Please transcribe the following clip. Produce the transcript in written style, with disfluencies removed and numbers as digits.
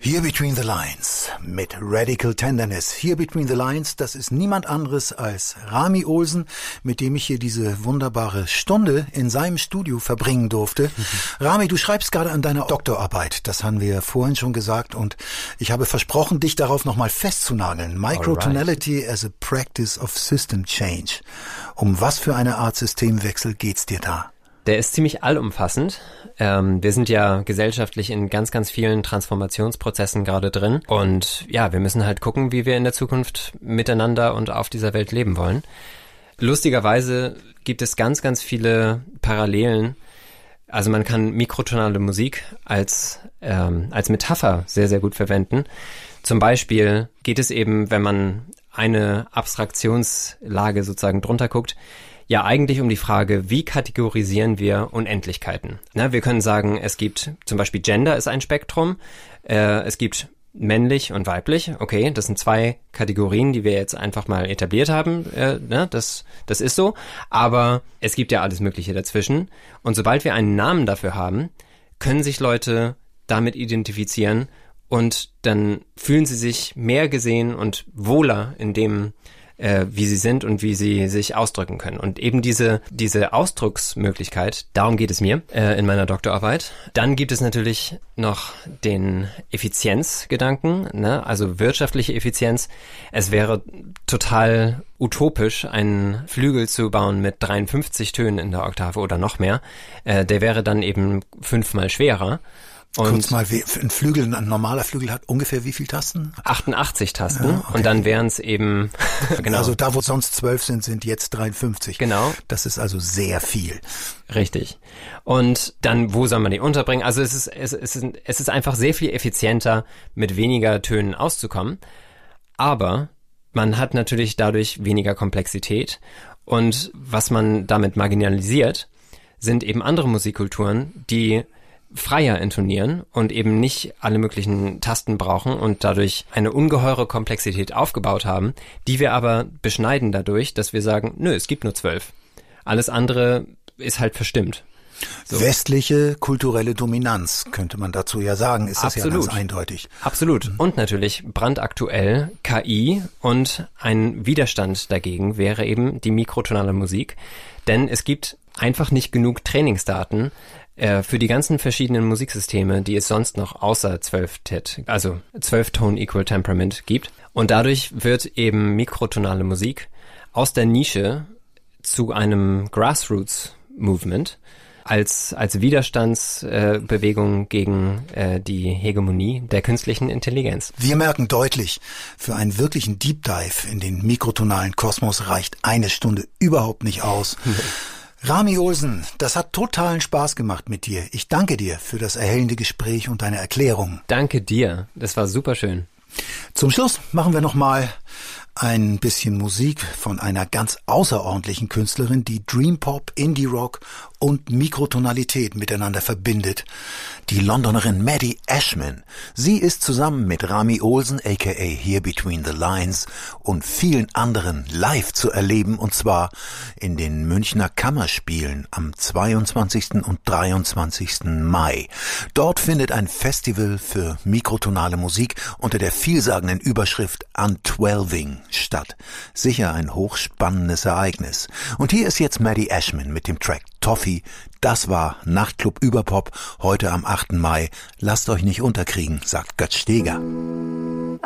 Here Between the Lines mit Radical Tenderness. Here Between the Lines, das ist niemand anderes als Rami Olsen, mit dem ich hier diese wunderbare Stunde in seinem Studio verbringen durfte. Rami, du schreibst gerade an deiner Doktorarbeit, das haben wir vorhin schon gesagt, und ich habe versprochen, dich darauf nochmal festzunageln. Microtonality as a Practice of System Change. Um was für eine Art Systemwechsel geht's dir da? Der ist ziemlich allumfassend. Wir sind ja gesellschaftlich in ganz, ganz vielen Transformationsprozessen gerade drin. Und ja, wir müssen halt gucken, wie wir in der Zukunft miteinander und auf dieser Welt leben wollen. Lustigerweise gibt es ganz, ganz viele Parallelen. Also man kann mikrotonale Musik als Metapher sehr, sehr gut verwenden. Zum Beispiel geht es eben, wenn man eine Abstraktionslage sozusagen drunter guckt, ja eigentlich um die Frage, wie kategorisieren wir Unendlichkeiten? Na, wir können sagen, es gibt zum Beispiel Gender ist ein Spektrum, es gibt männlich und weiblich, okay, das sind zwei Kategorien, die wir jetzt einfach mal etabliert haben, das ist so, aber es gibt ja alles Mögliche dazwischen und sobald wir einen Namen dafür haben, können sich Leute damit identifizieren und dann fühlen sie sich mehr gesehen und wohler in dem, wie sie sind und wie sie sich ausdrücken können. Und eben diese Ausdrucksmöglichkeit, darum geht es mir in meiner Doktorarbeit. Dann gibt es natürlich noch den Effizienzgedanken, ne? Also wirtschaftliche Effizienz. Es wäre total utopisch, einen Flügel zu bauen mit 53 Tönen in der Oktave oder noch mehr. Der wäre dann eben 5-mal schwerer. Und kurz mal, ein normaler Flügel hat ungefähr wie viele Tasten? 88 Tasten, ja, okay. Und dann wären es eben, genau. Also da, wo sonst 12 sind jetzt 53. Genau. Das ist also sehr viel. Richtig. Und dann, wo soll man die unterbringen? Also es ist einfach sehr viel effizienter, mit weniger Tönen auszukommen. Aber man hat natürlich dadurch weniger Komplexität. Und was man damit marginalisiert, sind eben andere Musikkulturen, die freier intonieren und eben nicht alle möglichen Tasten brauchen und dadurch eine ungeheure Komplexität aufgebaut haben, die wir aber beschneiden dadurch, dass wir sagen, nö, es gibt nur 12. Alles andere ist halt verstimmt. So. Westliche kulturelle Dominanz, könnte man dazu ja sagen, ist das Absolut. Ja ganz eindeutig. Absolut. Und natürlich brandaktuell KI und ein Widerstand dagegen wäre eben die mikrotonale Musik, denn es gibt einfach nicht genug Trainingsdaten für die ganzen verschiedenen Musiksysteme, die es sonst noch außer 12-Tet, also 12-Tone Equal Temperament gibt. Und dadurch wird eben mikrotonale Musik aus der Nische zu einem Grassroots-Movement als Widerstandsbewegung gegen die Hegemonie der künstlichen Intelligenz. Wir merken deutlich, für einen wirklichen Deep Dive in den mikrotonalen Kosmos reicht eine Stunde überhaupt nicht aus. Rami Olsen, das hat totalen Spaß gemacht mit dir. Ich danke dir für das erhellende Gespräch und deine Erklärung. Danke dir, das war super schön. Zum Schluss machen wir nochmal ein bisschen Musik von einer ganz außerordentlichen Künstlerin, die Dream Pop, Indie Rock und Mikrotonalität miteinander verbindet. Die Londonerin Maddie Ashman. Sie ist zusammen mit Rami Olsen, aka Here Between the Lines, und vielen anderen live zu erleben, und zwar in den Münchner Kammerspielen am 22. und 23. Mai. Dort findet ein Festival für mikrotonale Musik unter der vielsagenden Überschrift Untwelving statt. Sicher ein hochspannendes Ereignis. Und hier ist jetzt Maddie Ashman mit dem Track Toffee. Das war Nachtclub Überpop heute am 8. Mai. Lasst euch nicht unterkriegen, sagt Götz Steger.